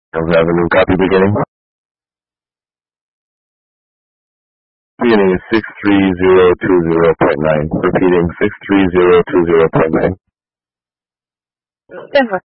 Hills Avenue, copy beginning. Beginning is 63020.9. Repeating 63020.9. Denver.